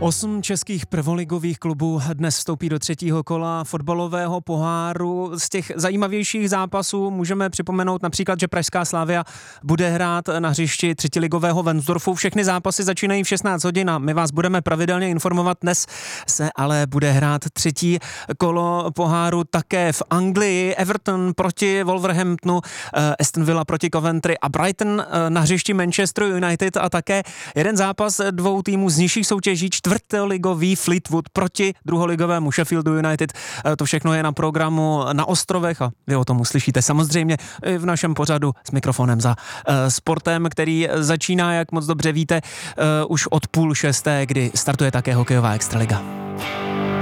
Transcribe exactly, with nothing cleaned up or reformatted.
Osm českých prvoligových klubů dnes vstoupí do třetího kola fotbalového poháru. Z těch zajímavějších zápasů můžeme připomenout například, že pražská Slavia bude hrát na hřišti třetiligového Wernsdorfu. Všechny zápasy začínají v šestnáct hodin a my vás budeme pravidelně informovat. Dnes se ale bude hrát třetí kolo poháru také v Anglii. Everton proti Wolverhamptonu, Aston Villa proti Coventry a Brighton na hřišti Manchester United a také jeden zápas dvou týmů z nižších soutěží, čtvrtoligový Fleetwood proti druholigovému Sheffieldu United. To všechno je na programu Na ostrovech a vy o tom uslyšíte samozřejmě i v našem pořadu s mikrofonem za uh, sportem, který začíná, jak moc dobře víte, uh, už od půl šesté, kdy startuje také hokejová extraliga.